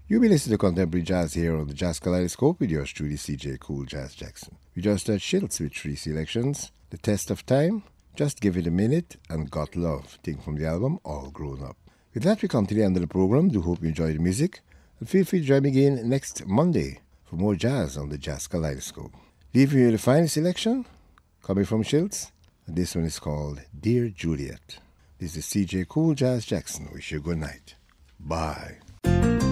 You'll be listening to contemporary jazz here on the Jazz Kaleidoscope with yours truly, CJ Cool Jazz Jackson. We just heard Shilts with 3 selections, The Test of Time, Just Give It a Minute, and Got Love, taken from the album All Grown Up. With that, we come to the end of the program. Do hope you enjoy the music, and feel free to join me again next Monday for more jazz on the Jazz Kaleidoscope. Leaving you the final selection, coming from Shilts, and this one is called Dear Juliet. This is CJ Cool Jazz Jackson. Wish you good night. Bye.